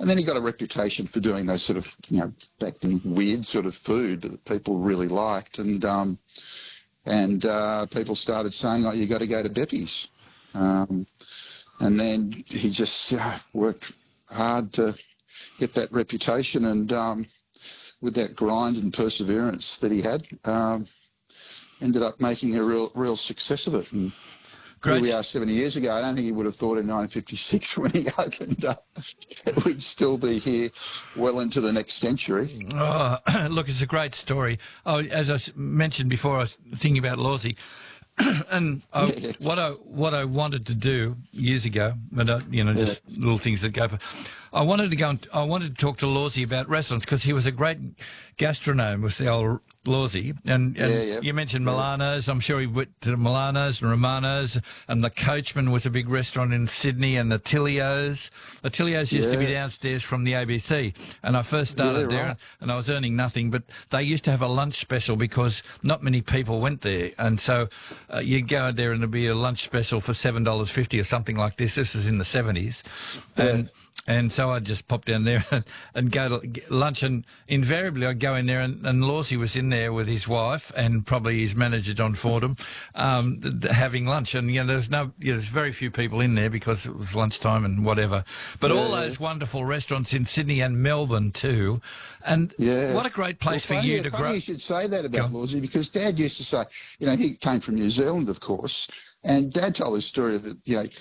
And then he got a reputation for doing those sort of, back then weird sort of food that people really liked. And people started saying, oh, you got to go to Beppy's. And then he just worked hard to get that reputation, and with that grind and perseverance that he had, ended up making a real success of it. And Great. here we are 70 years ago. I don't think he would have thought in 1956 when he opened up that we'd still be here well into the next century. Oh, look, it's a great story. Oh, as I mentioned before, I was thinking about Lawsy. And what I wanted to do years ago, but just little things that go. I wanted to talk to Lawsy about restaurants, because he was a great gastronome, was the old Lawsy. And you mentioned Milano's. I'm sure he went to Milano's and Romano's, and the Coachman was a big restaurant in Sydney, and Attilio's. Attilio's used to be downstairs from the ABC, and I first started there, and I was earning nothing, but they used to have a lunch special because not many people went there, and so you'd go there and there'd be a lunch special for $7.50 or something like this. This was in the 70s. And so I'd just pop down there and go to lunch, and invariably I'd go in there, and Lawsy was in there with his wife and probably his manager, John Fordham, having lunch. And, there's very few people in there because it was lunchtime and whatever. But all those wonderful restaurants in Sydney and Melbourne too. And what a great place for you to grow. You should say that about Lawsy, because Dad used to say, he came from New Zealand, of course, and Dad told his story that,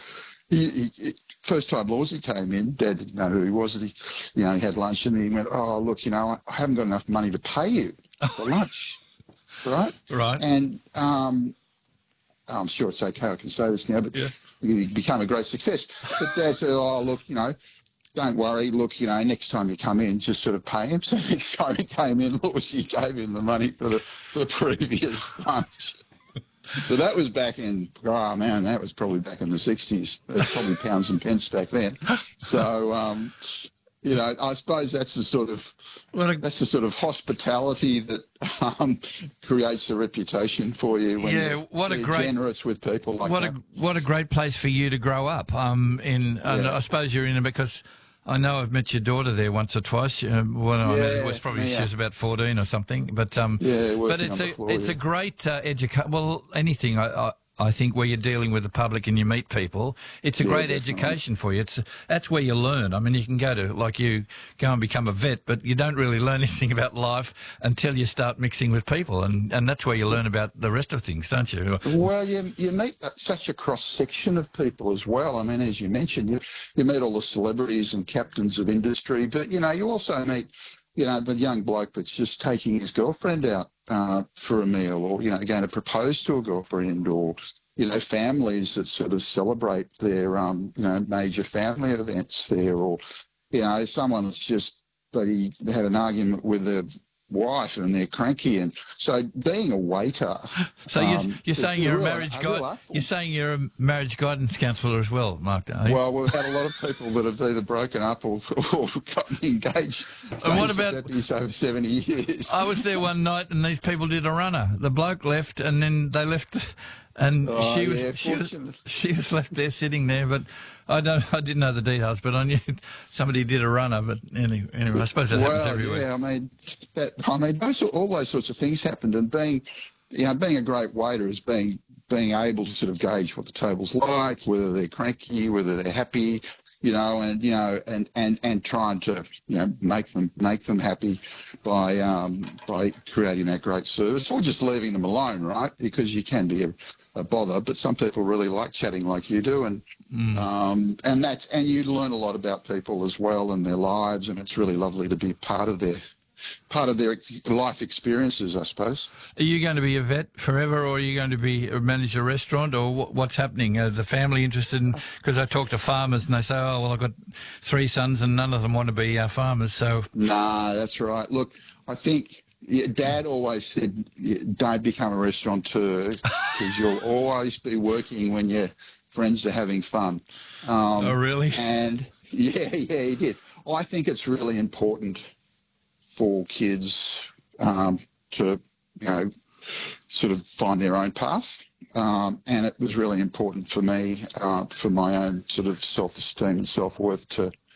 he first time Lawsy came in, Dad didn't know who he was. And he had lunch, and he went, "Oh, look, I haven't got enough money to pay you for lunch, right?" Right. And I'm sure it's okay, I can say this now, but he became a great success. But Dad said, "Oh, look, don't worry. Look, next time you come in, just sort of pay him." So next time he came in, Lawsy gave him the money for the previous lunch. So that was back in, that was probably back in the 60s. It was probably pounds and pence back then. So, I suppose that's the sort of hospitality that creates a reputation for you when you're generous with people like that. What a great place for you to grow up. And I suppose you're in it because I know I've met your daughter there once or twice. It was probably she was about 14 or something. But it's a great education. Well, anything I think where you're dealing with the public and you meet people, it's a great education for you. That's where you learn. I mean, you can go and become a vet, but you don't really learn anything about life until you start mixing with people, and that's where you learn about the rest of things, don't you? Well, you meet such a cross-section of people as well. I mean, as you mentioned, you meet all the celebrities and captains of industry, but, you also meet, the young bloke that's just taking his girlfriend out for a meal, or, going to propose to a girlfriend, or, families that sort of celebrate their, major family events there, or, someone that's just, they had an argument with their wife and they're cranky, and so being a waiter. So you're saying you're a marriage guide. You're saying you're a marriage guidance counsellor as well, Mark. Well, we've had a lot of people that have either broken up or gotten engaged. And what about over 70 years? I was there one night, and these people did a runner. The bloke left, and then they left. And she was left there sitting there, but I didn't know the details, but I knew somebody did a runner. But anyway, I suppose that happens everywhere. Yeah, all those sorts of things happened, and being a great waiter is being able to sort of gauge what the table's like, whether they're cranky, whether they're happy, and trying to make them happy by creating that great service, or just leaving them alone, right? Because you can be a bother, but some people really like chatting like you do, and you learn a lot about people as well and their lives, and it's really lovely to be part of their life experiences, I suppose. Are you going to be a vet forever, or are you going to manage a restaurant, or what's happening? Are the family interested in, because I talk to farmers and they say, oh, well, I've got 3 sons and none of them want to be farmers, so... No, that's right. Look, I think Dad always said, don't become a restaurateur, because you'll always be working when your friends are having fun. Oh, really? And, yeah, he did. I think it's really important for kids to, sort of find their own path. And it was really important for me, for my own sort of self-esteem and self-worth, to